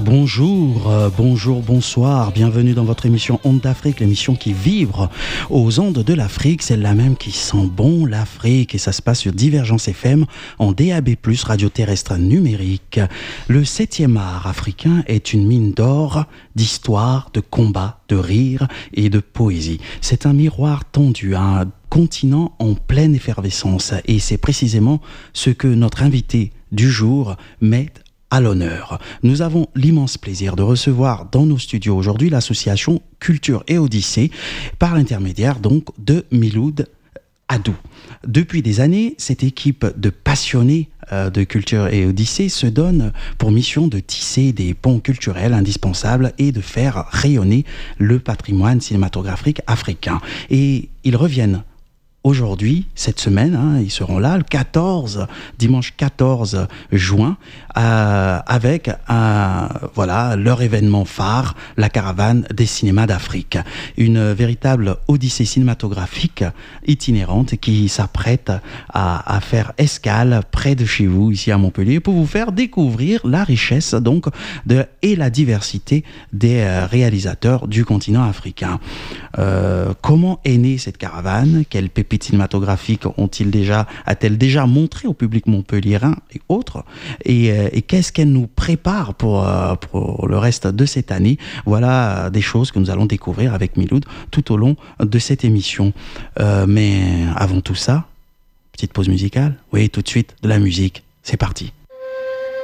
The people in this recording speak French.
Bonjour, bonsoir, bienvenue dans votre émission Ondes d'Afrique, l'émission qui vibre aux ondes de l'Afrique, celle-là même qui sent bon l'Afrique, et ça se passe sur Divergence FM en DAB+, radio terrestre numérique. Le 7e art africain est une mine d'or, d'histoire, de combat, de rire et de poésie. C'est un miroir tendu, un continent en pleine effervescence, et c'est précisément ce que notre invité du jour met à l'honneur. Nous avons l'immense plaisir de recevoir dans nos studios aujourd'hui l'association Culture et Odyssée par l'intermédiaire donc de Miloud Adou. Depuis des années, cette équipe de passionnés de Culture et Odyssée se donne pour mission de tisser des ponts culturels indispensables et de faire rayonner le patrimoine cinématographique africain. Et ils reviennent aujourd'hui, cette semaine, ils seront là, dimanche 14 juin, avec leur événement phare, la caravane des cinémas d'Afrique. Une véritable odyssée cinématographique itinérante qui s'apprête à faire escale près de chez vous, ici à Montpellier, pour vous faire découvrir la richesse donc et la diversité des réalisateurs du continent africain. Comment est née cette caravane? Quelle pépite cinématographique a-t-elle déjà montré au public montpelliérain et autres, et qu'est-ce qu'elle nous prépare pour le reste de cette année? Voilà des choses que nous allons découvrir avec Miloud tout au long de cette émission. Mais avant tout ça, petite pause musicale. Oui, tout de suite, de la musique. C'est parti.